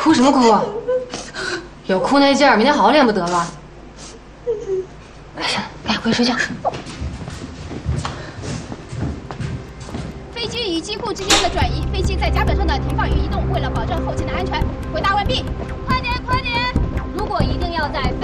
哭什么哭？有哭那劲儿，明天好好练不得了。哎呀，该回去睡觉。 飞机与机库之间的转移，飞机在甲板上的停放与移动，为了保证后勤的安全。回答完毕。 快点！如果一定要在